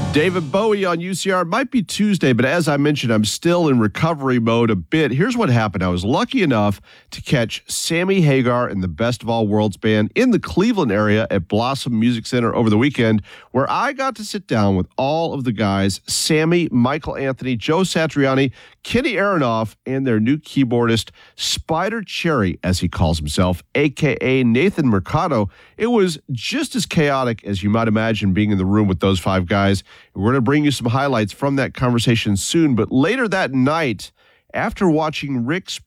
David Bowie on UCR. It might be Tuesday, but as I mentioned, I'm still in recovery mode a bit. Here's what happened. I was lucky enough to catch Sammy Hagar and the Best of All Worlds band in the Cleveland area at Blossom Music Center over the weekend, where I got to sit down with all of the guys, Sammy, Michael Anthony, Joe Satriani, Kenny Aronoff, and their new keyboardist, Spider Cherry, as he calls himself, a.k.a. Nathan Mercado. It was just as chaotic as you might imagine being in the room with those five guys. We're going to bring you some highlights from that conversation soon, but later that night, after watching Rick